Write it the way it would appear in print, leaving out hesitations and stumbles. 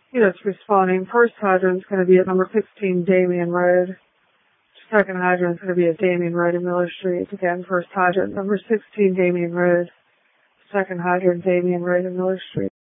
Yes, responding. First hydrant's going to be at number 16 Damien Road. Second hydrant's going to be at Damien Road and Miller Street. Again, first hydrant, number 16 Damien Road. Second hydrant, Damien Road and Miller Street.